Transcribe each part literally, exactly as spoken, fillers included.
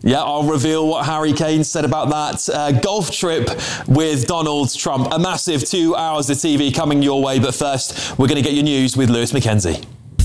Yeah, I'll reveal what Harry Kane said about that uh, golf trip with Donald Trump. A massive two hours of T V coming your way, but first, we're going to get your news with Lewis Mackenzie.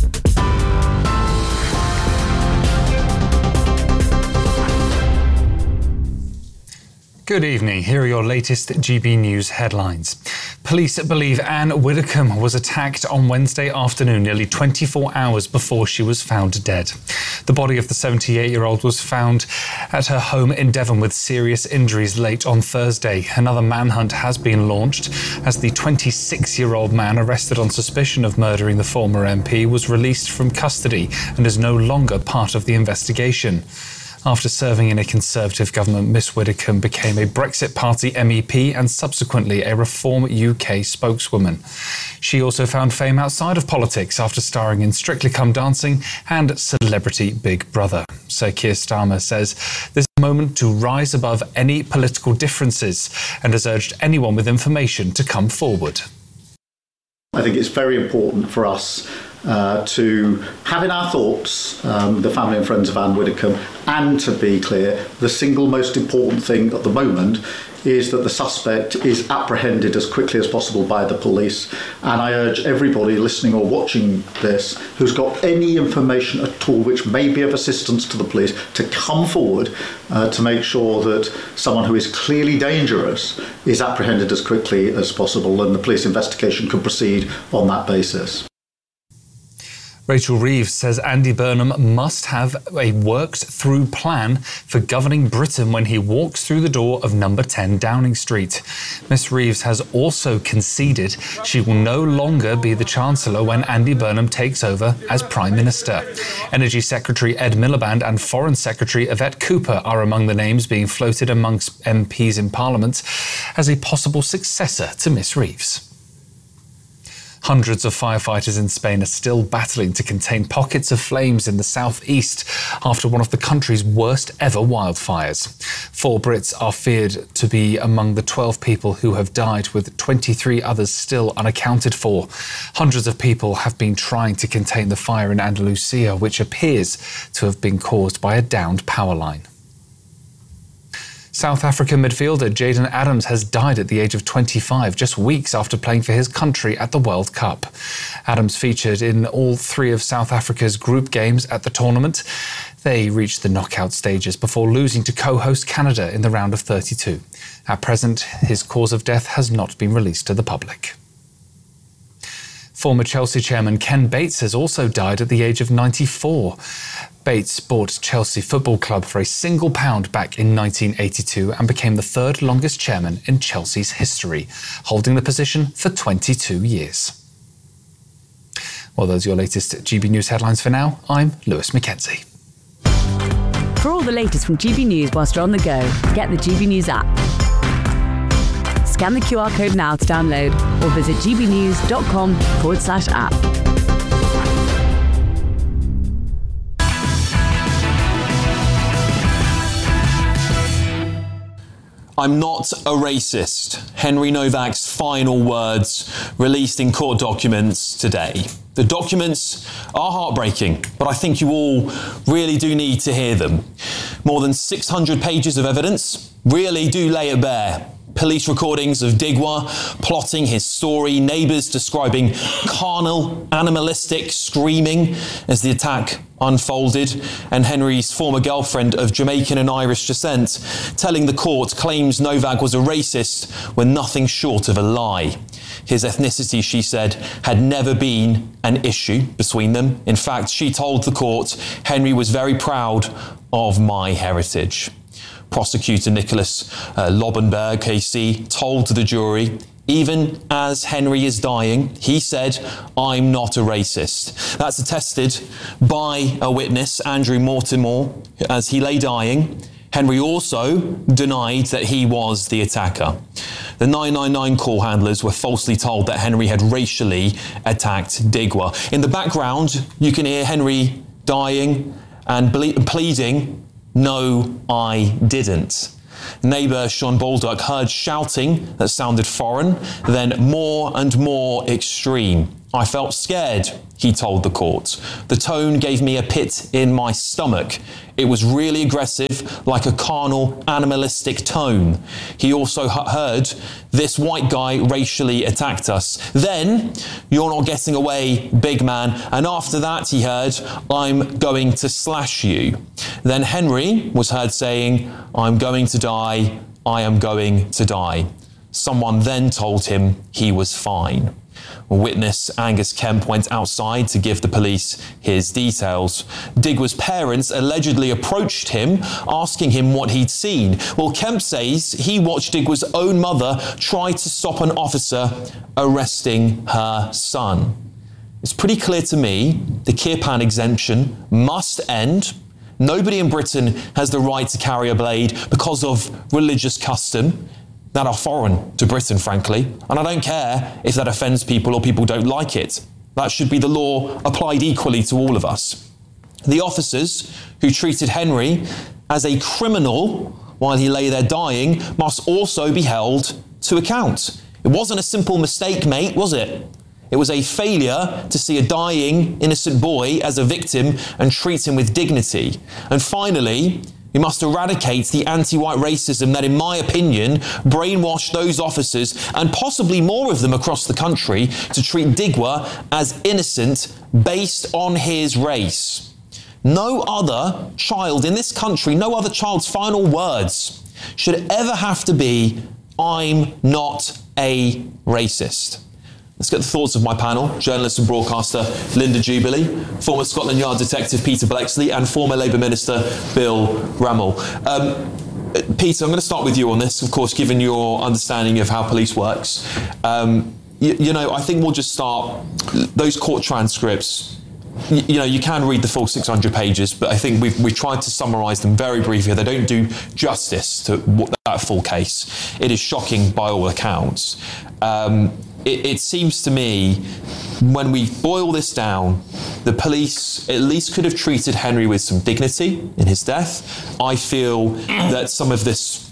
Good evening. Here are your latest G B News headlines. Police believe Anne Widdecombe was attacked on Wednesday afternoon, nearly twenty-four hours before she was found dead. The body of the seventy-eight-year-old was found at her home in Devon with serious injuries late on Thursday. Another manhunt has been launched as the twenty-six-year-old man arrested on suspicion of murdering the former M P was released from custody and is no longer part of the investigation. After serving in a Conservative government, Miss Widdecombe became a Brexit Party M E P and subsequently a Reform U K spokeswoman. She also found fame outside of politics after starring in Strictly Come Dancing and Celebrity Big Brother. Sir Keir Starmer says this is a moment to rise above any political differences and has urged anyone with information to come forward. I think it's very important for us Uh, to have in our thoughts um, the family and friends of Anne Widdecombe, and to be clear, the single most important thing at the moment is that the suspect is apprehended as quickly as possible by the police. And I urge everybody listening or watching this who's got any information at all which may be of assistance to the police to come forward uh, to make sure that someone who is clearly dangerous is apprehended as quickly as possible, and the police investigation can proceed on that basis. Rachel Reeves says Andy Burnham must have a worked-through plan for governing Britain when he walks through the door of number ten Downing Street. Miss Reeves has also conceded she will no longer be the Chancellor when Andy Burnham takes over as Prime Minister. Energy Secretary Ed Miliband and Foreign Secretary Yvette Cooper are among the names being floated amongst M Ps in Parliament as a possible successor to Miss Reeves. Hundreds of firefighters in Spain are still battling to contain pockets of flames in the southeast after one of the country's worst ever wildfires. Four Brits are feared to be among the twelve people who have died, with twenty-three others still unaccounted for. Hundreds of people have been trying to contain the fire in Andalusia, which appears to have been caused by a downed power line. South African midfielder Jayden Adams has died at the age of twenty-five, just weeks after playing for his country at the World Cup. Adams featured in all three of South Africa's group games at the tournament. They reached the knockout stages before losing to co-host Canada in the round of thirty-two. At present, his cause of death has not been released to the public. Former Chelsea chairman Ken Bates has also died at the age of ninety-four. Bates bought Chelsea Football Club for a single pound back in nineteen eighty-two and became the third longest chairman in Chelsea's history, holding the position for twenty-two years. Well, those are your latest G B News headlines for now. I'm Lewis Mackenzie. For all the latest from G B News whilst you're on the go, get the G B News app. Scan the Q R code now to download or visit gbnews.com forward slash app. I'm not a racist. Henry Novak's final words released in court documents today. The documents are heartbreaking, but I think you all really do need to hear them. More than six hundred pages of evidence really do lay it bare. Police recordings of Digwa plotting his story, neighbours describing carnal, animalistic screaming as the attack unfolded, and Henry's former girlfriend of Jamaican and Irish descent telling the court claims Novak was a racist when nothing short of a lie. His ethnicity, she said, had never been an issue between them. In fact, she told the court, Henry was very proud of my heritage. Prosecutor Nicholas uh, Lobenberg, K C, told the jury, even as Henry is dying, he said, I'm not a racist. That's attested by a witness, Andrew Mortimer, as he lay dying. Henry also denied that he was the attacker. The nine nine nine call handlers were falsely told that Henry had racially attacked Digwa. In the background, you can hear Henry dying and ble- pleading, no, I didn't. Neighbour Sean Baldock heard shouting that sounded foreign, then more and more extreme. I felt scared, he told the court. The tone gave me a pit in my stomach. It was really aggressive, like a carnal, animalistic tone. He also heard, this white guy racially attacked us. Then, you're not getting away, big man. And after that, he heard, I'm going to slash you. Then Henry was heard saying, I'm going to die, I am going to die. Someone then told him he was fine. Witness Angus Kemp went outside to give the police his details. Digwe's parents allegedly approached him, asking him what he'd seen. Well, Kemp says he watched Digwe's own mother try to stop an officer arresting her son. It's pretty clear to me the Kirpan exemption must end. Nobody in Britain has the right to carry a blade because of religious custom that are foreign to Britain, frankly. And I don't care if that offends people or people don't like it. That should be the law applied equally to all of us. The officers who treated Henry as a criminal while he lay there dying must also be held to account. It wasn't a simple mistake, mate, was it? It was a failure to see a dying, innocent boy as a victim and treat him with dignity. And finally, we must eradicate the anti-white racism that, in my opinion, brainwashed those officers and possibly more of them across the country to treat Digwe as innocent based on his race. No other child in this country, no other child's final words should ever have to be, I'm not a racist. Let's get the thoughts of my panel, journalist and broadcaster Linda Jubilee, former Scotland Yard detective Peter Bleksley, and former Labour Minister Bill Rammell. Um, Peter, I'm going to start with you on this, of course, given your understanding of how police works. Um, you, you know, I think we'll just start, those court transcripts, you, you know, you can read the full six hundred pages, but I think we've, we've tried to summarise them very briefly. They don't do justice to that full case. It is shocking by all accounts. Um, It, it seems to me, when we boil this down, the police at least could have treated Henry with some dignity in his death. I feel that some of this,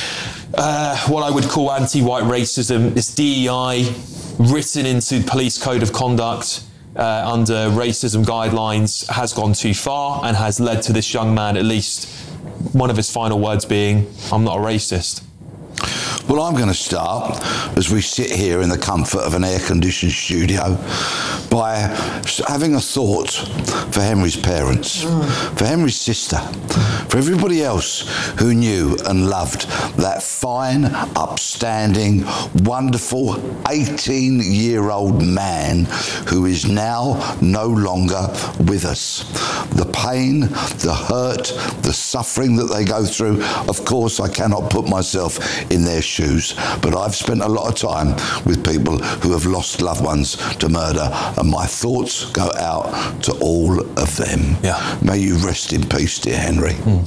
uh, what I would call anti-white racism, this D E I written into police code of conduct uh, under racism guidelines has gone too far and has led to this young man, at least one of his final words being, I'm not a racist. Well, I'm going to start, as we sit here in the comfort of an air-conditioned studio, by having a thought for Henry's parents, mm. for Henry's sister, for everybody else who knew and loved that fine, upstanding, wonderful eighteen-year-old man who is now no longer with us. The pain, the hurt, the suffering that they go through, of course, I cannot put myself in their shoes, but I've spent a lot of time with people who have lost loved ones to murder, and my thoughts go out to all of them. Yeah. May you rest in peace, dear Henry. Mm.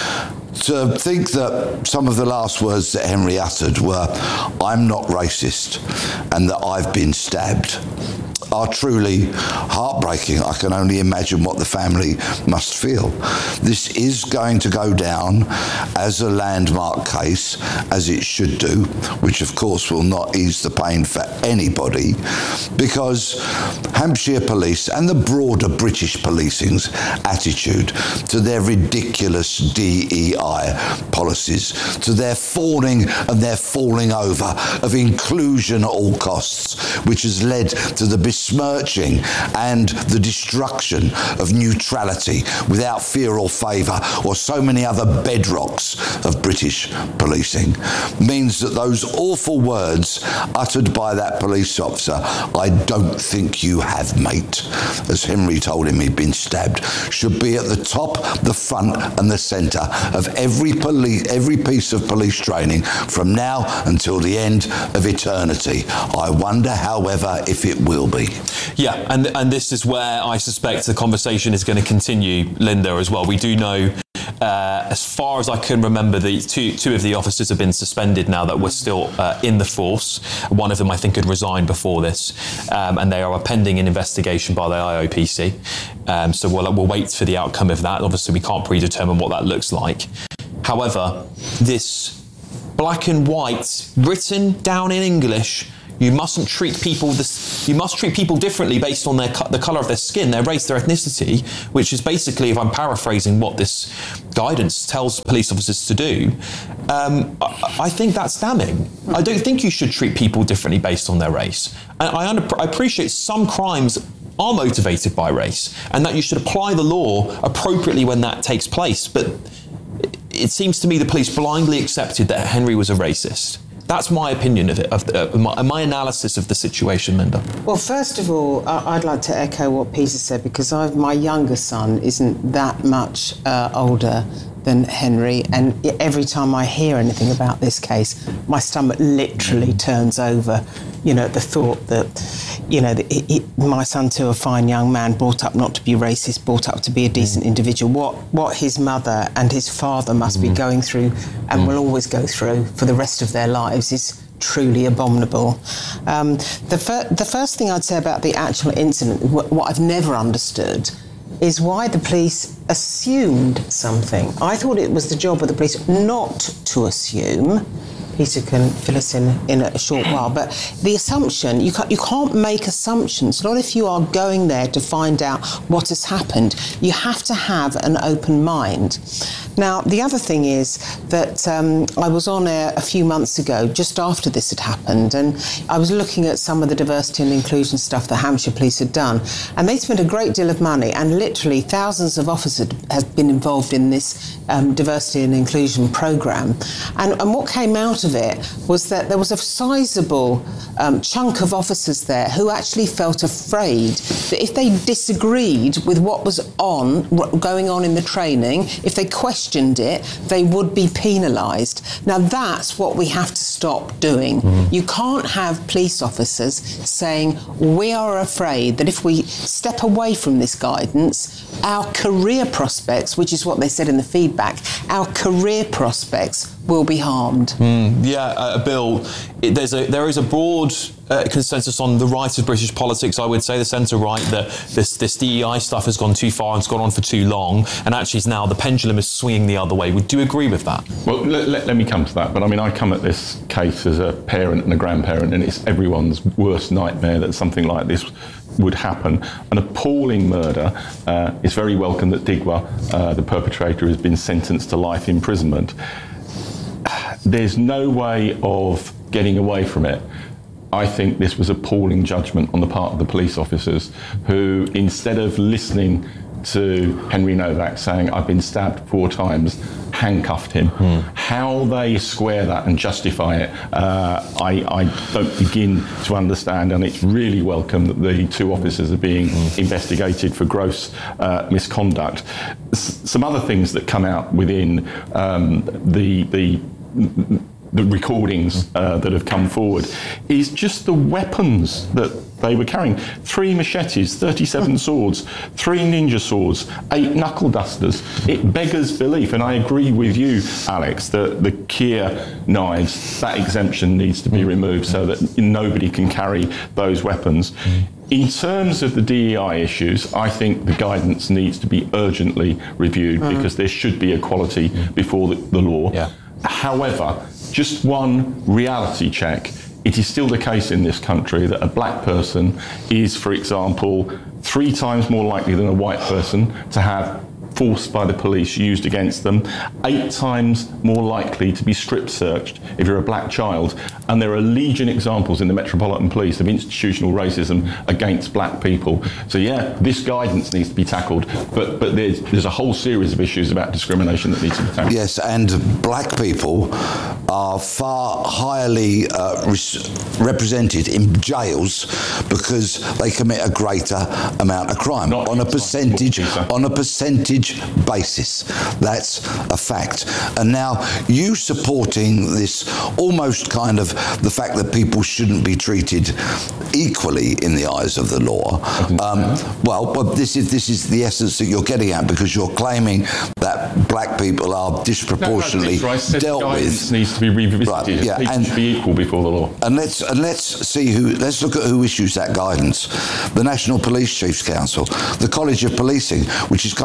To think that some of the last words that Henry uttered were, I'm not racist, and that I've been stabbed, are truly heartbreaking. I can only imagine what the family must feel. This is going to go down as a landmark case, as it should do, which of course will not ease the pain for anybody, because Hampshire Police and the broader British policing's attitude to their ridiculous D E I policies, to their fawning and their falling over of inclusion at all costs, which has led to the besmirching and the destruction of neutrality without fear or favour, or so many other bedrocks of British policing, means that those awful words uttered by that police officer, I don't think you have, mate, as Henry told him he'd been stabbed, should be at the top, the front and the centre of every police, every piece of police training from now until the end of eternity. I wonder, however, if it will be. Yeah, and and this is where I suspect the conversation is going to continue, Linda, as well. We do know, uh, as far as I can remember, the two two of the officers have been suspended now that were still uh, in the force. One of them, I think, had resigned before this, um, and they are pending an investigation by the I O P C. Um, so we'll we'll wait for the outcome of that. Obviously, we can't predetermine what that looks like. However, this black and white, written down in English, You mustn't treat people this. You must treat people differently based on their the colour of their skin, their race, their ethnicity, which is basically, if I'm paraphrasing what this guidance tells police officers to do. Um, I, I think that's damning. I don't think you should treat people differently based on their race. And I, under, I appreciate some crimes are motivated by race, and that you should apply the law appropriately when that takes place. But it seems to me the police blindly accepted that Henry was a racist. That's my opinion of it, of, the, of my, my analysis of the situation, Linda. Well, first of all, I'd like to echo what Peter said, because I've, my younger son isn't that much uh, older than Henry, and every time I hear anything about this case, my stomach literally turns over, you know, at the thought that, you know, that it, it, my son too, a fine young man, brought up not to be racist, brought up to be a decent mm. individual. What what his mother and his father must mm. be going through, and mm. will always go through for the rest of their lives, is truly abominable. Um, the, fir- the first thing I'd say about the actual incident, wh- what I've never understood, is why the police assumed something. I thought it was the job of the police not to assume. Peter can fill us in in a short while, but the assumption, you can't, you can't make assumptions, not if you are going there to find out what has happened. You have to have an open mind. Now, the other thing is that um, I was on air a few months ago, just after this had happened, and I was looking at some of the diversity and inclusion stuff that Hampshire Police had done, and they spent a great deal of money, and literally thousands of officers have been involved in this um, diversity and inclusion programme. And, and what came out of it was that there was a sizable um, chunk of officers there who actually felt afraid that if they disagreed with what was on, what going on in the training, if they questioned it, they would be penalised. Now, that's what we have to stop doing. Mm. You can't have police officers saying, we are afraid that if we step away from this guidance, our career prospects, which is what they said in the feedback, our career prospects will be harmed. Mm, yeah, uh, Bill, it, there's a, there is a broad uh, consensus on the right of British politics, I would say, the centre right, that this, this D E I stuff has gone too far and it's gone on for too long, and actually is now the pendulum is swinging the other way. Would you agree with that? Well, let, let, let me come to that, but I mean, I come at this case as a parent and a grandparent, and it's everyone's worst nightmare that something like this would happen. An appalling murder. Uh, it's very welcome that Digwa, uh, the perpetrator, has been sentenced to life imprisonment. There's no way of getting away from it. I think this was appalling judgment on the part of the police officers who, instead of listening to Henry Novak saying, I've been stabbed four times, handcuffed him. Mm. How they square that and justify it, uh, I, I don't begin to understand, and it's really welcome that the two officers are being mm. investigated for gross uh, misconduct. S- some other things that come out within um, the the the recordings uh, that have come forward is just the weapons that they were carrying. Three machetes, thirty-seven swords, three ninja swords, eight knuckle dusters. It beggars belief, and I agree with you, Alex, that the Kia knives, that exemption needs to be removed so that nobody can carry those weapons. In terms of the D E I issues, I think the guidance needs to be urgently reviewed mm. because there should be equality before the, the law. Yeah. However, just one reality check. It is still the case in this country that a black person is, for example, three times more likely than a white person to have force by the police used against them, eight times more likely to be strip searched if you're a black child. And there are legion examples in the Metropolitan Police of institutional racism against black people. So yeah, this guidance needs to be tackled, but but there's, there's a whole series of issues about discrimination that needs to be tackled. Yes, and black people are far highly uh, res- represented in jails because they commit a greater amount of crime Not on a percentage on a percentage basis. That's a fact. And now you supporting this almost kind of the fact that people shouldn't be treated equally in the eyes of the law. Um, well, but this is this is the essence that you're getting at, because you're claiming that black people are disproportionately no, no, right. dealt with. Needs to be revisited. Right, yeah, people and, should be equal before the law. And let's and let's see who. Let's look at who issues that guidance. The National Police Chiefs Council, the College of Policing, which is kind of like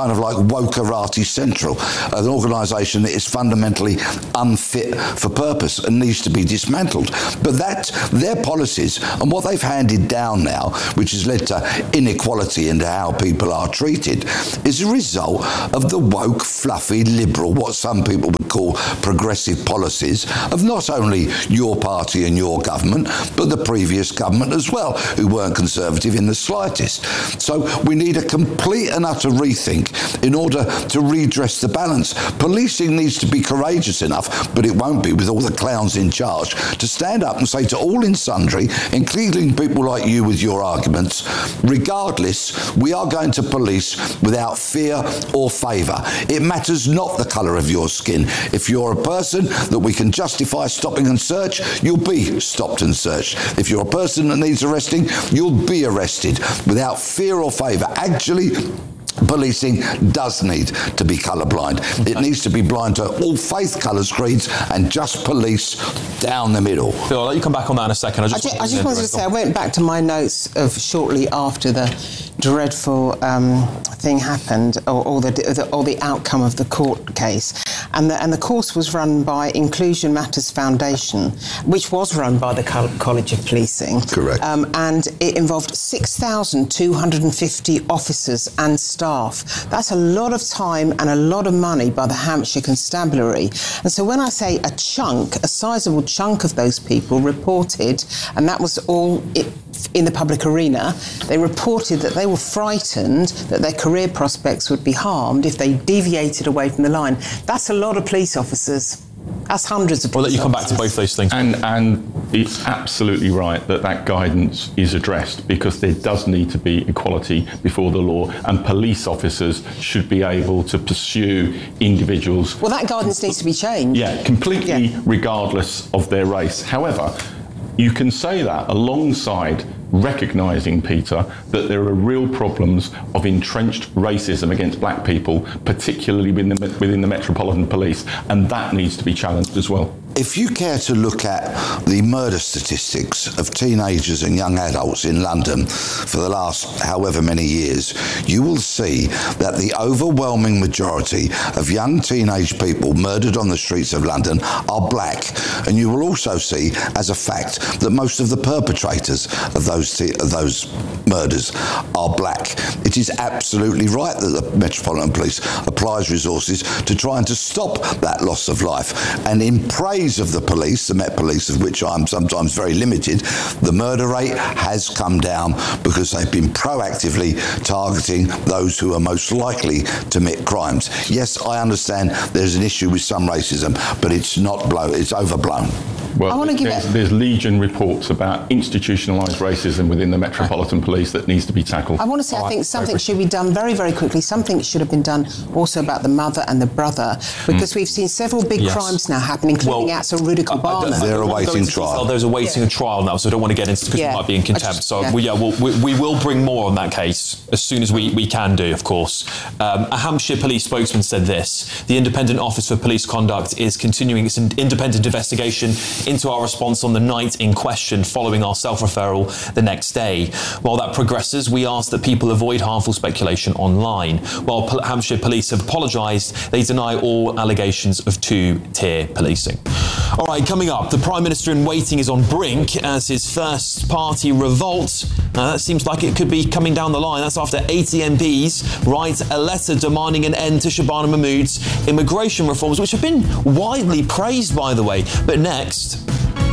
Wokerati Central, an organisation that is fundamentally unfit for purpose and needs to be dismantled. But that, their policies and what they've handed down now, which has led to inequality into how people are treated, is a result of the woke, fluffy, liberal, what some people would call progressive policies of not only your party and your government, but the previous government as well, who weren't conservative in the slightest. So we need a complete and utter rethink in order to redress the balance. Policing needs to be courageous enough, but it won't be with all the clowns in charge, to stand up and say to all in sundry, including people like you with your arguments, regardless, we are going to police without fear or favour. It matters not the colour of your skin. If you're a person that we can justify stopping and search, you'll be stopped and searched. If you're a person that needs arresting, you'll be arrested without fear or favour. Actually, policing does need to be colourblind. It needs to be blind to all faith, colours, creeds, and just police down the middle. Phil, I'll let you come back on that in a second. I just, I just, I just wanted to say, I went back to my notes of shortly after the dreadful um, thing happened, or, or, the, the, or the outcome of the court case. And the, and the course was run by Inclusion Matters Foundation, which was run by the College of Policing. Correct. Um, and it involved six thousand two hundred fifty officers and staff. That's a lot of time and a lot of money by the Hampshire Constabulary. And so when I say a chunk, a sizable chunk of those people reported, and that was all it, in the public arena, they reported that they were frightened that their career prospects would be harmed if they deviated away from the line. That's a lot of police officers. That's hundreds of We'll let you come back officers. to both those things. And, and it's absolutely right that that guidance is addressed, because there does need to be equality before the law, and police officers should be able to pursue individuals. Well, that guidance needs to be changed. Yeah, completely Yeah. regardless of their race. However, you can say that alongside recognising, Peter, that there are real problems of entrenched racism against black people, particularly within the, within the Metropolitan Police, and that needs to be challenged as well. If you care to look at the murder statistics of teenagers and young adults in London for the last however many years, you will see that the overwhelming majority of young teenage people murdered on the streets of London are black. And you will also see, as a fact, that most of the perpetrators of those, te- of those murders are black. It is absolutely right that the Metropolitan Police applies resources to trying to stop that loss of life. And in praise of the police, the Met Police, of which I'm sometimes very limited, the murder rate has come down because they've been proactively targeting those who are most likely to commit crimes. Yes, I understand there's an issue with some racism, but it's not blown, it's overblown. Well, I want to give there's, it... there's legion reports about institutionalised racism within the Metropolitan Police that needs to be tackled. I want to say, All I think right, something should be done very, very quickly. Something should have been done also about the mother and the brother, because mm. we've seen several big yes. crimes now happening, including well, acts of Rudy Kobana. They're awaiting trial. There's awaiting yeah. a trial now, so I don't want to get into because yeah. we might be in contempt. Just, so yeah, we, yeah we'll, we, we will bring more on that case as soon as we, we can do, of course. Um, a Hampshire police spokesman said this: the Independent Office for Police Conduct is continuing its independent investigation into our response on the night in question following our self-referral the next day. While that progresses, we ask that people avoid harmful speculation online. While Pol- Hampshire police have apologised, they deny all allegations of two-tier policing. All right, coming up, the Prime Minister in waiting is on brink as his first party revolt. Now, that seems like it could be coming down the line. That's after eighty M Ps write a letter demanding an end to Shabana Mahmood's immigration reforms, which have been widely praised, by the way. But next...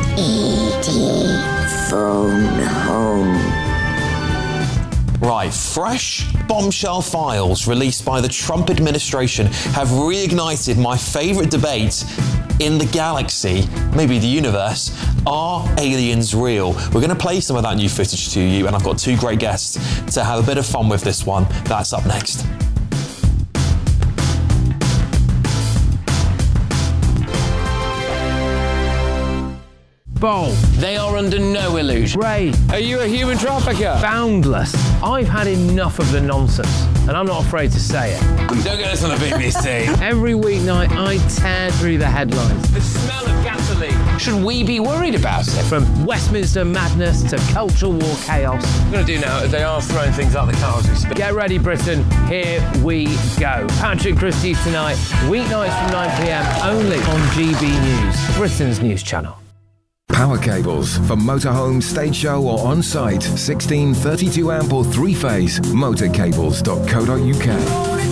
Edie, phone home. Right, fresh bombshell files released by the Trump administration have reignited my favourite debate in the galaxy, maybe the universe. Are aliens real? We're going to play some of that new footage to you, and I've got two great guests to have a bit of fun with this one. That's up next. Bold. They are under no illusion. Ray. Are you a human trafficker? Boundless. I've had enough of the nonsense, and I'm not afraid to say it. Don't get us on the B B C. Every weeknight, I tear through the headlines. The smell of gasoline. Should we be worried about it? From Westminster madness to cultural war chaos. What we're going to do now is they are throwing things out the car as we speak. Get ready, Britain. Here we go. Patrick Christie tonight, weeknights from nine p m only on G B News, Britain's news channel. Power cables for motorhome, stage show or on-site. sixteen, thirty-two amp or three-phase. motorcables dot co dot uk.